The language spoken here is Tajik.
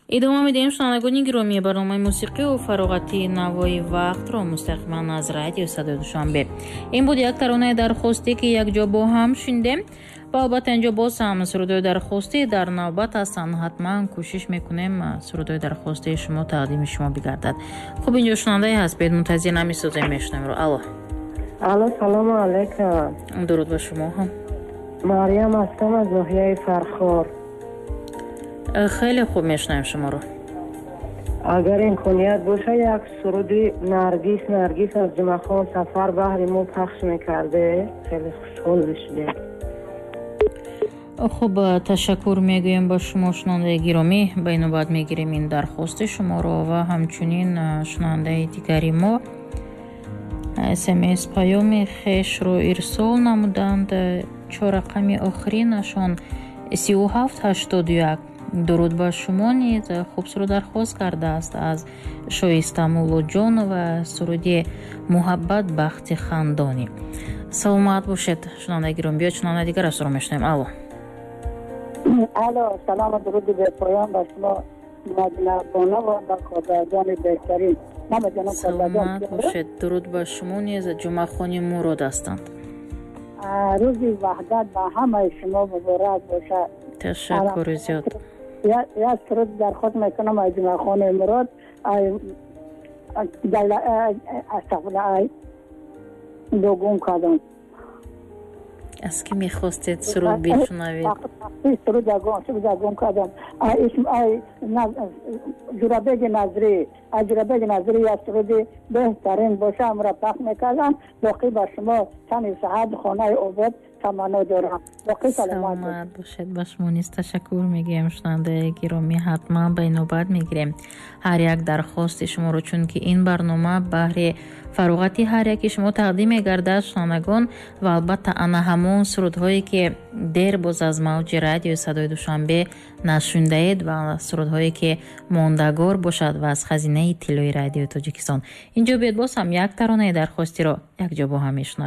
идома медиҳем шунавандагони гиромӣ барномаи мусиқию фароғати навои вақтро мустақиман аз радио Садои Душанбе. ин буд як таронае дархостӣ ки якҷо бо ҳам шундем ва албатта инҷо боз ҳам сурудҳои дархостӣ дар навбат ҳастанд. ҳатман кӯшиш мекунем сурудҳои дархостии шумо тақдими шумо бигардад. хуб инҷо шунавандаe ҳаст, бедмунтазир намесозем, мешунавемро. алло, салому алайкум. дуруд ба шумо ҳам. мариям ҳастам аз ноҳияи Фархор. хеле хуб, мешунавем шуморо. агар имконият боша як суруди наргис аз ҷумахон сафар баҳри мо пахш мекарде, хеле хушҳол мешудем. хуб, ташаккур мегӯем ба шумо шунавандаи гиромӣ. ба инобат мегирем ин дархости шуморо ва ҳамчунин шунавандаи дигари мо смс паёми хешро ирсол намуданд. чорақами охиринашон 3781. дуруд ба шумо низ хуб суруд дархост кардааст аз шоиста муллоҷонова, суруди муҳаббат бахти хандонӣ. саломат бошед шунавандаи гиромӣ. биёед шунавандаи дигарашро мешунавем. алло, салом, дуруди бепоён ба шумо мадинабона ва ба қодирҷони беҳтарин. саломат бошед. дуруд ба шумо низ ҷумъахони мурод ҳастанд. рӯзи ваҳдат ба ҳамаи шумо муборак бошад. ташаккури зиёд. як суруд дархост мекунам аз ҷумъахони мурод. дугум кадом аз кӣ мехостед суруд бишунавед? суруд дагум кадом ҷурабеги назрӣ як суруди беҳтарин боша амра пахш мекардам. боқӣ ба шумо тани саҳат хонаи обод таманно дорам. боқӣ саломат бошед. ба шумо низ ташаккур мегӯем шунавандаи гиромӣ. ҳатман ба инобат мегирем ҳар як дархости шуморо, чунки ин барнома баҳри фароғати ҳар яки шумо тақдим мегардад шунавандагон ва албатта ана ҳамон сурудҳое ки дер боз аз мавҷи радиои Садои Душанбе нашундаед ва сурудҳое ки мондагор бошад ва аз хазинаи иттилои радиои Тоҷикистон. инҷо биёед боз ҳам як таронаи дархостиро якҷо бо ҳам мешунавем.